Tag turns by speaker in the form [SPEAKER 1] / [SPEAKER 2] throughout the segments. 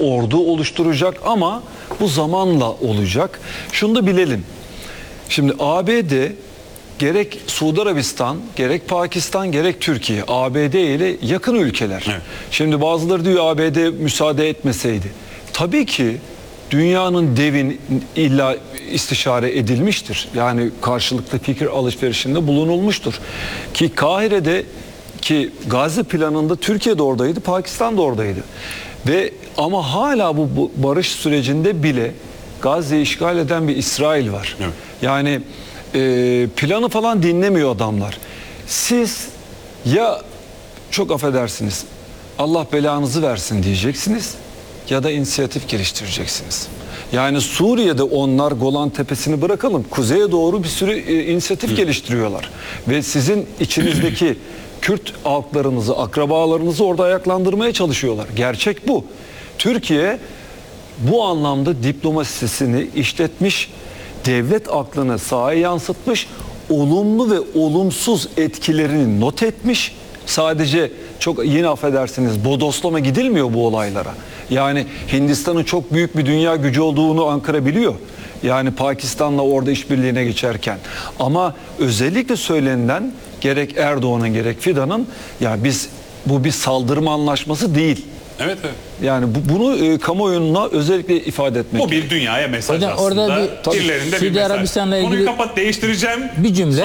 [SPEAKER 1] ordu oluşturacak ama bu zamanla olacak. Şunu da bilelim. Şimdi ABD gerek Suudi Arabistan, gerek Pakistan, gerek Türkiye ABD ile yakın ülkeler. Evet. Şimdi bazıları diyor ABD müsaade etmeseydi. Tabii ki dünyanın devin illa istişare edilmiştir. Yani karşılıklı fikir alışverişinde bulunulmuştur. Ki Kahire'de ki Gazze planında Türkiye de oradaydı, Pakistan da oradaydı. Ve ama hala bu barış sürecinde bile Gazze'yi işgal eden bir İsrail var. Evet. Yani planı falan dinlemiyor adamlar. Siz ya çok affedersiniz Allah belanızı versin diyeceksiniz ya da inisiyatif geliştireceksiniz. Yani Suriye'de onlar Golan Tepesi'ni bırakalım. Kuzeye doğru bir sürü inisiyatif geliştiriyorlar. Ve sizin içinizdeki Kürt halklarınızı, akrabalarınızı orada ayaklandırmaya çalışıyorlar. Gerçek bu. Türkiye bu anlamda diplomasisini işletmiş, devlet aklını sahaya yansıtmış, olumlu ve olumsuz etkilerini not etmiş. Sadece çok yine affedersiniz bodoslama gidilmiyor bu olaylara. Yani Hindistan'ın çok büyük bir dünya gücü olduğunu Ankara biliyor. Yani Pakistan'la orada işbirliğine geçerken. Ama özellikle söylenilen gerek Erdoğan'ın gerek Fidan'ın ya bu bir saldırma anlaşması değil.
[SPEAKER 2] Evet, evet.
[SPEAKER 1] Yani bunu kamuoyuna özellikle ifade etmek.
[SPEAKER 2] Bu bir dünyaya mesaj
[SPEAKER 3] hocam,
[SPEAKER 2] aslında.
[SPEAKER 3] orada
[SPEAKER 2] Birilerinde bir mesaj.
[SPEAKER 3] Arabistan'la ilgili
[SPEAKER 2] konuyu kapat, değiştireceğim.
[SPEAKER 3] Bir cümle.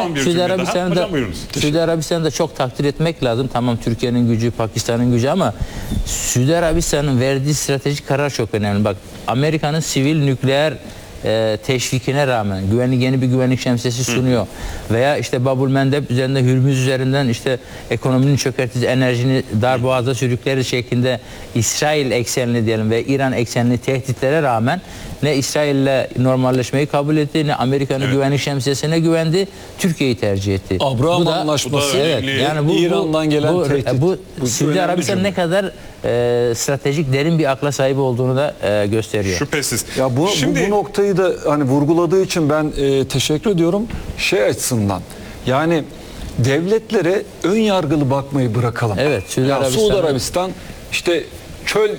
[SPEAKER 2] Suudi
[SPEAKER 3] Arabistan'da çok takdir etmek lazım. Tamam, Türkiye'nin gücü, Pakistan'ın gücü ama Suudi Arabistan'ın verdiği stratejik karar çok önemli. Bak, Amerika'nın sivil nükleer teşvikine rağmen yeni bir güvenlik şemsiyesi sunuyor. Veya işte Babul Mendeb üzerinde, Hürmüz üzerinden işte ekonominin çökertici, enerjini darboğaza sürükleri şeklinde İsrail eksenli diyelim ve İran eksenli tehditlere rağmen ne İsrail'le normalleşmeyi kabul etti, ne Amerika'nın güvenlik şemsiyesine güvendi, Türkiye'yi tercih etti.
[SPEAKER 1] Abraham Anlaşması.
[SPEAKER 3] Evet, yani
[SPEAKER 1] İran'dan gelen tehdit.
[SPEAKER 3] Bu Suudi Arabistan ne kadar stratejik derin bir akla sahip olduğunu da gösteriyor.
[SPEAKER 2] Şüphesiz.
[SPEAKER 1] Ya bu noktayı da hani vurguladığı için ben teşekkür ediyorum. Şey açısından yani devletlere ön yargılı bakmayı bırakalım.
[SPEAKER 3] Evet,
[SPEAKER 1] Suudi Arabistan işte çöl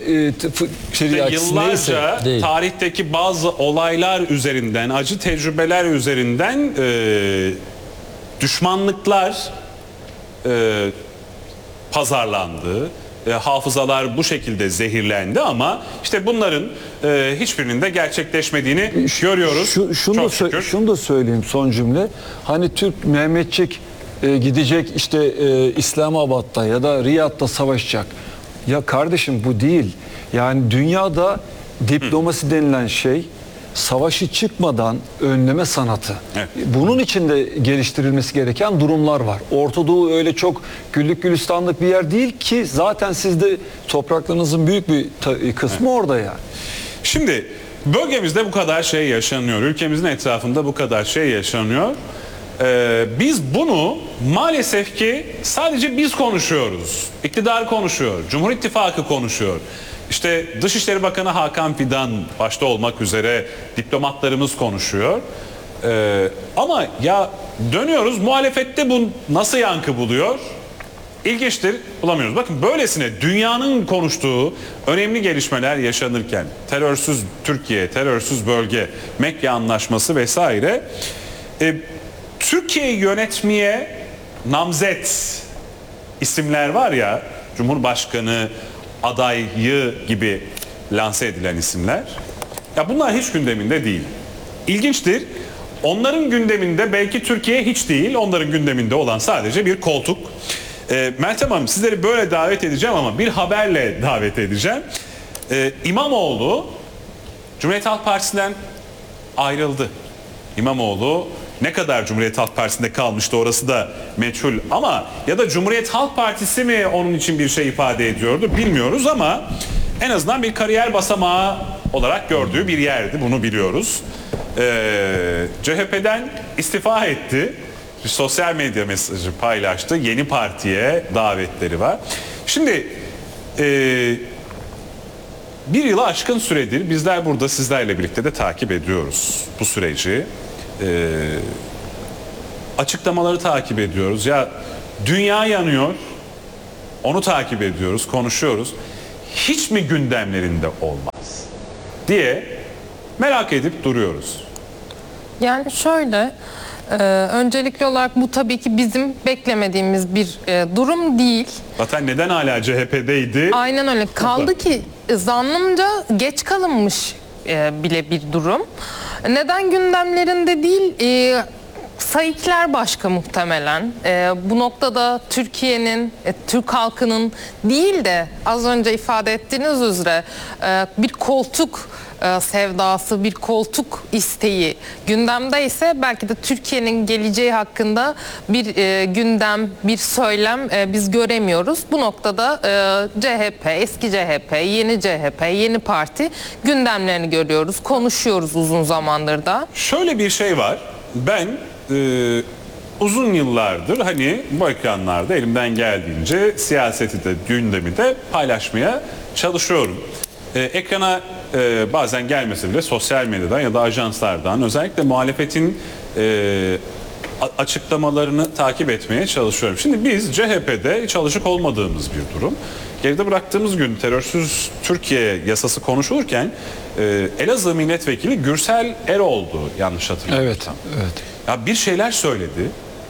[SPEAKER 2] yıllarca tarihteki bazı olaylar üzerinden, acı tecrübeler üzerinden düşmanlıklar pazarlandı. Hafızalar bu şekilde zehirlendi ama işte bunların hiçbirinin de gerçekleşmediğini görüyoruz.
[SPEAKER 1] Şunu da söyleyeyim son cümle. Hani Türk Mehmetçik gidecek işte İslamabad'da ya da Riyad'da savaşacak. Ya kardeşim bu değil. Yani dünyada diplomasi denilen şey savaşı çıkmadan önleme sanatı. Evet. Bunun için de geliştirilmesi gereken durumlar var. Orta Doğu öyle çok güllük gülistanlık bir yer değil ki zaten sizde topraklarınızın büyük bir kısmı orada yani.
[SPEAKER 2] Şimdi bölgemizde bu kadar şey yaşanıyor. Ülkemizin etrafında bu kadar şey yaşanıyor. Biz bunu maalesef ki sadece biz konuşuyoruz. İktidar konuşuyor. Cumhur İttifakı konuşuyor. İşte Dışişleri Bakanı Hakan Fidan başta olmak üzere diplomatlarımız konuşuyor. Ama ya dönüyoruz, muhalefette bu nasıl yankı buluyor? İlginçtir, bulamıyoruz. Bakın böylesine dünyanın konuştuğu önemli gelişmeler yaşanırken terörsüz Türkiye, terörsüz bölge, Mekke Anlaşması vesaire Türkiye'yi yönetmeye namzet isimler var ya, Cumhurbaşkanı adayı gibi lanse edilen isimler. Ya bunlar hiç gündeminde değil. İlginçtir. Onların gündeminde belki Türkiye hiç değil. Onların gündeminde olan sadece bir koltuk. Meltem Hanım, sizleri böyle davet edeceğim ama bir haberle davet edeceğim. İmamoğlu Cumhuriyet Halk Partisi'nden ayrıldı. İmamoğlu ne kadar Cumhuriyet Halk Partisi'nde kalmıştı orası da meçhul ama ya da Cumhuriyet Halk Partisi mi onun için bir şey ifade ediyordu bilmiyoruz ama en azından bir kariyer basamağı olarak gördüğü bir yerdi, bunu biliyoruz. CHP'den istifa etti. Bir sosyal medya mesajı paylaştı. Yeni partiye davetleri var. Şimdi bir yılı aşkın süredir bizler burada sizlerle birlikte de takip ediyoruz bu süreci. Açıklamaları takip ediyoruz. Ya dünya yanıyor. Onu takip ediyoruz, konuşuyoruz. Hiç mi gündemlerinde olmaz? diye merak edip duruyoruz.
[SPEAKER 4] Yani şöyle, öncelikli olarak bu tabii ki bizim beklemediğimiz bir durum değil.
[SPEAKER 2] Zaten neden hala CHP'deydi?
[SPEAKER 4] Aynen öyle. Kaldı ki zannımca geç kalınmış bile bir durum. Neden gündemlerinde değil? Sayıklar başka muhtemelen. Bu noktada Türkiye'nin, Türk halkının değil de az önce ifade ettiğiniz üzere bir koltuk sevdası, bir koltuk isteği gündemde ise belki de Türkiye'nin geleceği hakkında bir gündem, bir söylem biz göremiyoruz. Bu noktada CHP, eski CHP, yeni CHP, yeni parti gündemlerini görüyoruz, konuşuyoruz uzun zamandır da.
[SPEAKER 2] Şöyle bir şey var. Ben uzun yıllardır hani bu ekranlarda elimden geldiğince siyaseti de gündemi de paylaşmaya çalışıyorum. Ekrana bazen gelmese bile sosyal medyadan ya da ajanslardan özellikle muhalefetin açıklamalarını takip etmeye çalışıyorum. Şimdi biz CHP'de hiç alışık olmadığımız bir durum. Geride bıraktığımız gün terörsüz Türkiye yasası konuşulurken Elazığ milletvekili Gürsel Erol'du yanlış hatırlamıyorsam.
[SPEAKER 1] Evet.
[SPEAKER 2] Ya bir şeyler söyledi.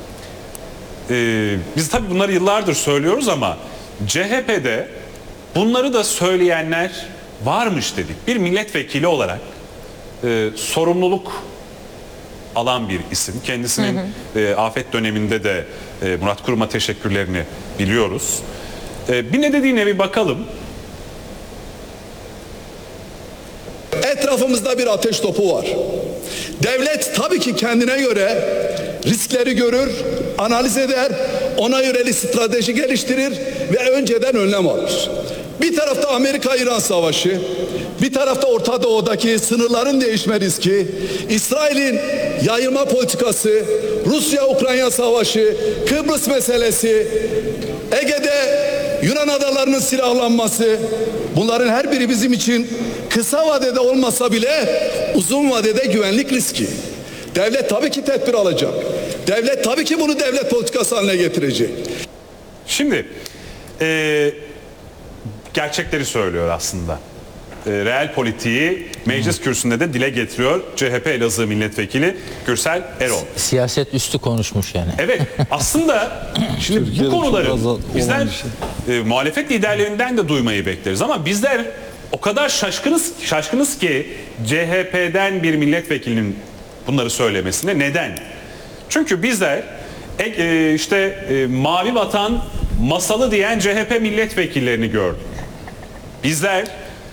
[SPEAKER 2] Biz tabii bunları yıllardır söylüyoruz ama CHP'de bunları da söyleyenler varmış dedik. Bir milletvekili olarak sorumluluk alan bir isim. Kendisinin afet döneminde de Murat Kurum'a teşekkürlerini biliyoruz. Bir ne dediğine bir bakalım.
[SPEAKER 5] Etrafımızda bir ateş topu var. Devlet tabii ki kendine göre riskleri görür, analiz eder, ona yönelik strateji geliştirir ve önceden önlem alır. Bir tarafta Amerika-İran savaşı, bir tarafta Orta Doğu'daki sınırların değişme riski, İsrail'in yayılma politikası, Rusya-Ukrayna savaşı, Kıbrıs meselesi, Ege'de Yunan adalarının silahlanması, bunların her biri bizim için kısa vadede olmasa bile uzun vadede güvenlik riski. Devlet tabii ki tedbir alacak. Devlet tabii ki bunu devlet politikası haline getirecek.
[SPEAKER 2] Şimdi gerçekleri söylüyor aslında. Reel politiği meclis kürsüsünde de dile getiriyor CHP Elazığ milletvekili Gürsel Erol.
[SPEAKER 3] Siyaset üstü konuşmuş yani.
[SPEAKER 2] Evet, aslında şimdi
[SPEAKER 1] Türkiye'de
[SPEAKER 2] bu konuları
[SPEAKER 1] çok fazla
[SPEAKER 2] bizler
[SPEAKER 1] olan bir
[SPEAKER 2] muhalefet liderlerinden de duymayı bekleriz ama bizler o kadar şaşkınız ki CHP'den bir milletvekilinin bunları söylemesine. Neden? Çünkü bizler Mavi Vatan masalı diyen CHP milletvekillerini gördük. Bizler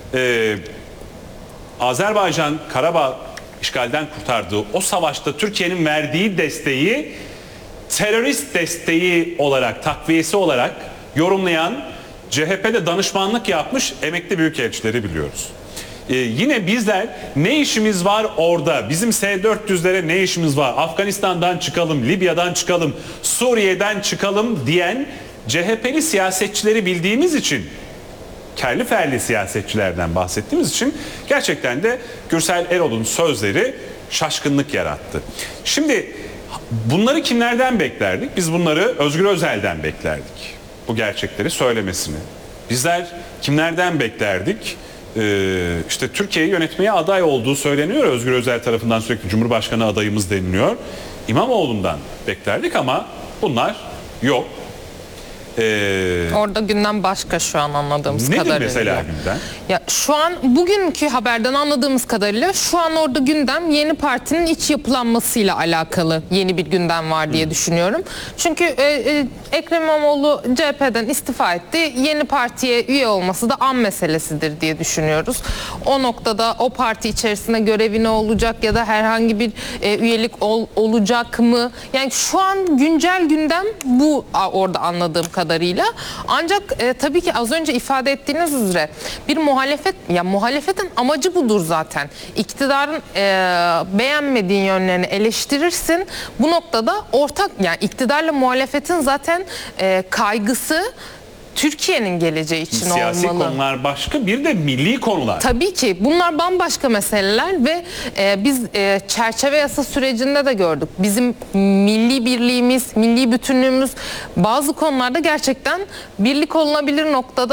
[SPEAKER 2] Azerbaycan Karabağ işgalden kurtardığı o savaşta Türkiye'nin verdiği desteği terörist desteği olarak, takviyesi olarak yorumlayan, CHP'de danışmanlık yapmış emekli büyükelçileri biliyoruz. Yine bizler ne işimiz var orada, bizim S-400'lere ne işimiz var, Afganistan'dan çıkalım, Libya'dan çıkalım, Suriye'den çıkalım diyen CHP'li siyasetçileri bildiğimiz için, kerli ferli siyasetçilerden bahsettiğimiz için gerçekten de Gürsel Erol'un sözleri şaşkınlık yarattı. Şimdi bunları kimlerden beklerdik? Biz bunları Özgür Özel'den beklerdik. Bu gerçekleri söylemesini. Bizler kimlerden beklerdik? İşte Türkiye'yi yönetmeye aday olduğu söyleniyor. Özgür Özel tarafından sürekli Cumhurbaşkanı adayımız deniliyor. İmamoğlu'ndan beklerdik ama bunlar yok.
[SPEAKER 4] Orada gündem başka şu an anladığımız kadarıyla.
[SPEAKER 2] Nedir mesela gündem?
[SPEAKER 4] Ya şu an bugünkü haberden anladığımız kadarıyla şu an orada gündem yeni partinin iç yapılanmasıyla alakalı yeni bir gündem var diye düşünüyorum. Çünkü Ekrem İmamoğlu CHP'den istifa etti. Yeni partiye üye olması da an meselesidir diye düşünüyoruz. O noktada o parti içerisinde görevi ne olacak ya da herhangi bir üyelik olacak mı? Yani şu an güncel gündem bu orada anladığım kadarıyla. Ancak tabii ki az önce ifade ettiğiniz üzere bir muhalefetin amacı budur zaten. İktidarın beğenmediğin yönlerini eleştirirsin. Bu noktada yani iktidarla muhalefetin zaten kaygısı Türkiye'nin geleceği için
[SPEAKER 2] siyasi
[SPEAKER 4] olmalı.
[SPEAKER 2] konular başka, bir de milli konular.
[SPEAKER 4] Tabii ki bunlar bambaşka meseleler ve biz çerçeve yasa sürecinde de gördük. Bizim milli birliğimiz, milli bütünlüğümüz bazı konularda gerçekten birlik olunabilir noktada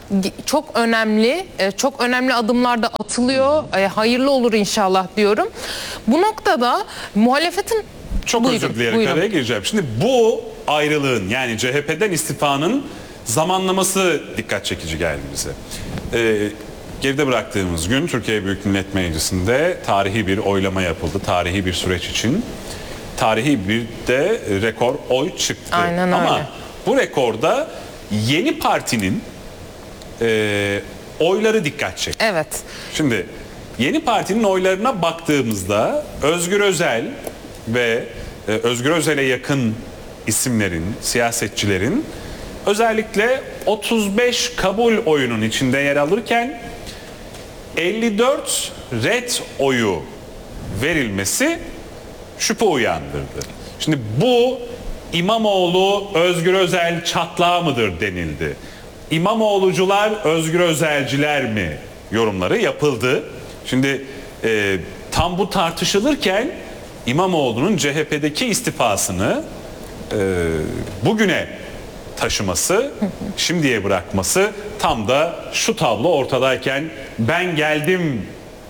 [SPEAKER 4] çok önemli adımlar da atılıyor. Hayırlı olur inşallah diyorum. Bu noktada muhalefetin
[SPEAKER 2] Çok özür dileyerek araya gireceğim. Şimdi bu ayrılığın, yani CHP'den istifanın zamanlaması dikkat çekici geldi bize. Geride bıraktığımız gün Türkiye Büyük Millet Meclisi'nde tarihi bir oylama yapıldı. Tarihi bir süreç için. Tarihi bir de rekor oy çıktı.
[SPEAKER 4] Aynen
[SPEAKER 2] Ama
[SPEAKER 4] öyle.
[SPEAKER 2] bu rekorda Yeni Parti'nin oyları dikkat çekti.
[SPEAKER 4] Evet.
[SPEAKER 2] Şimdi Yeni Parti'nin oylarına baktığımızda Özgür Özel ve Özgür Özel'e yakın isimlerin, siyasetçilerin özellikle 35 kabul oyunun içinde yer alırken 54 red oyu verilmesi şüphe uyandırdı. Şimdi bu İmamoğlu Özgür Özel çatlağı mıdır denildi. İmamoğlucular Özgür Özelciler mi yorumları yapıldı. Şimdi tam bu tartışılırken İmamoğlu'nun CHP'deki istifasını bugüne taşıması, şimdiye bırakması tam da şu tablo ortadayken ben geldim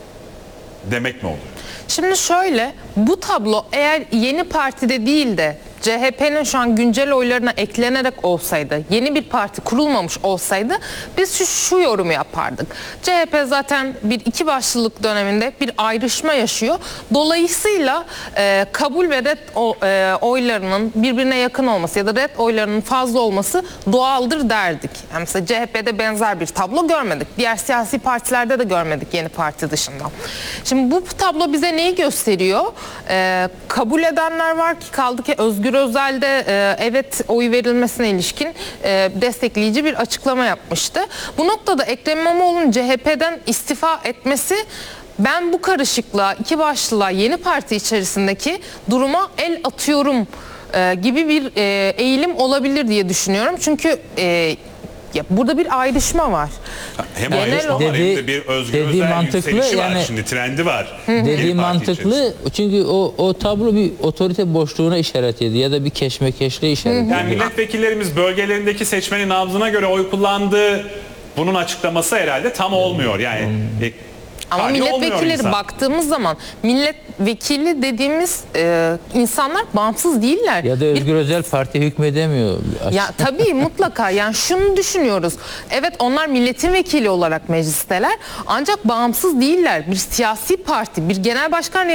[SPEAKER 2] demek mi olur?
[SPEAKER 4] Şimdi şöyle, bu tablo eğer Yeni Parti'de değil de CHP'nin şu an güncel oylarına eklenerek olsaydı, yeni bir parti kurulmamış olsaydı biz şu yorumu yapardık. CHP zaten bir iki başlılık döneminde bir ayrışma yaşıyor. Dolayısıyla kabul ve red oylarının birbirine yakın olması ya da red oylarının fazla olması doğaldır derdik. Yani mesela CHP'de benzer bir tablo görmedik. Diğer siyasi partilerde de görmedik Yeni Parti dışında. Şimdi bu tablo bize neyi gösteriyor? Kabul edenler var ki, kaldı ki Özgür Özel'de evet oyu verilmesine ilişkin destekleyici bir açıklama yapmıştı. Bu noktada Ekrem İmamoğlu'nun CHP'den istifa etmesi, ben bu karışıklığa, iki başlılığa, Yeni Parti içerisindeki duruma el atıyorum gibi bir eğilim olabilir diye düşünüyorum. Çünkü ya burada bir ayrışma var.
[SPEAKER 2] Hem
[SPEAKER 4] Genel
[SPEAKER 2] ayrışma var hem de bir Özgür
[SPEAKER 3] dediği
[SPEAKER 2] Özel
[SPEAKER 3] mantıklı,
[SPEAKER 2] yükselişi var.
[SPEAKER 3] yani
[SPEAKER 2] Şimdi trendi var.
[SPEAKER 3] Dediği
[SPEAKER 2] Yeni Parti
[SPEAKER 3] mantıklı,
[SPEAKER 2] içerisinde.
[SPEAKER 3] çünkü o tablo bir otorite boşluğuna işaret ediyor ya da bir keşmekeşliğe işaret ediyor.
[SPEAKER 2] Yani milletvekillerimiz bölgelerindeki seçmenin nabzına göre oy kullandı. Bunun açıklaması herhalde tam olmuyor. Yani
[SPEAKER 4] Ama
[SPEAKER 2] kani olmuyor
[SPEAKER 4] milletvekilleri
[SPEAKER 2] insan.
[SPEAKER 4] baktığımız zaman milletvekili dediğimiz insanlar bağımsız değiller.
[SPEAKER 3] Ya da Özgür Özel parti hükmedemiyor.
[SPEAKER 4] Ya tabii mutlaka, yani şunu düşünüyoruz. Evet, onlar milletin vekili olarak meclisteler ancak bağımsız değiller. Bir siyasi parti, bir genel başkan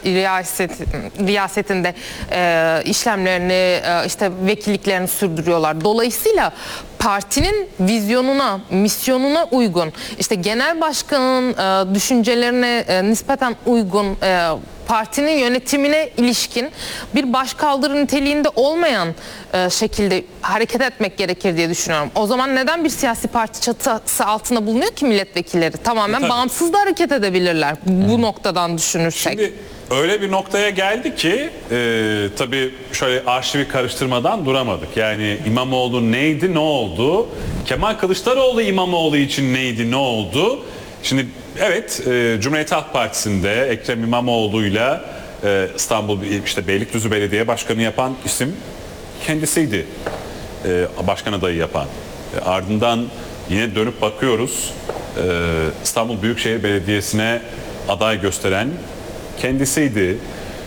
[SPEAKER 4] riyasetinde işlemlerini, işte vekilliklerini sürdürüyorlar. Dolayısıyla partinin vizyonuna, misyonuna uygun, işte genel başkanın düşüncelerine nispeten uygun, partinin yönetimine ilişkin bir başkaldırı niteliğinde olmayan şekilde hareket etmek gerekir diye düşünüyorum. O zaman neden bir siyasi parti çatısı altında bulunuyor ki milletvekilleri? Tamamen
[SPEAKER 2] Tabii.
[SPEAKER 4] bağımsız da hareket edebilirler bu noktadan düşünürsek.
[SPEAKER 2] Şimdi öyle bir noktaya geldi ki tabii şöyle arşivi karıştırmadan duramadık. Yani İmamoğlu neydi, ne oldu? Kemal Kılıçdaroğlu İmamoğlu için neydi, ne oldu? Şimdi evet, Cumhuriyet Halk Partisi'nde Ekrem İmamoğlu'yla İstanbul işte Beylikdüzü Belediye Başkanı yapan isim kendisiydi. Başkan adayı yapan. Ardından yine dönüp bakıyoruz. İstanbul Büyükşehir Belediyesi'ne aday gösteren kendisiydi.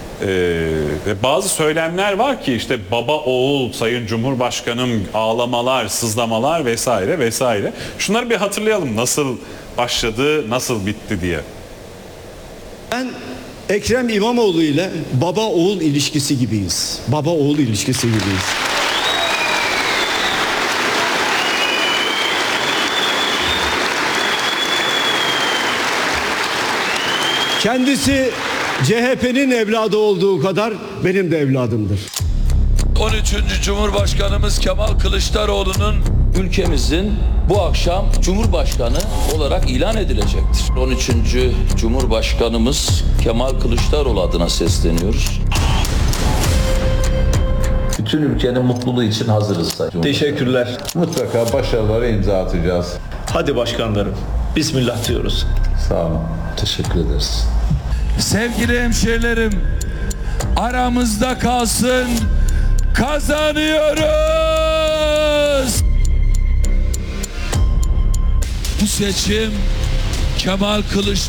[SPEAKER 2] Ve bazı söylemler var ki işte baba oğul Sayın Cumhurbaşkanım, ağlamalar, sızlamalar vesaire vesaire. Şunları bir hatırlayalım, nasıl başladı, nasıl bitti diye.
[SPEAKER 6] Ben Ekrem İmamoğlu ile baba oğul ilişkisi gibiyiz. Baba oğul ilişkisi gibiyiz. Kendisi CHP'nin evladı olduğu kadar benim de evladımdır.
[SPEAKER 7] 13. Cumhurbaşkanımız Kemal Kılıçdaroğlu'nun ülkemizin bu akşam Cumhurbaşkanı olarak ilan edilecektir. 13. Cumhurbaşkanımız Kemal Kılıçdaroğlu adına sesleniyoruz. Bütün ülkenin mutluluğu için hazırız Sayın
[SPEAKER 8] Teşekkürler.
[SPEAKER 9] Mutlaka başarılara imza atacağız.
[SPEAKER 8] Hadi başkanlarım. Bismillah diyoruz.
[SPEAKER 9] Sağ olun. Teşekkür ederiz.
[SPEAKER 7] Sevgili hemşehrilerim, aramızda kalsın, kazanıyoruz. Bu seçim Kemal Kılıçdaroğlu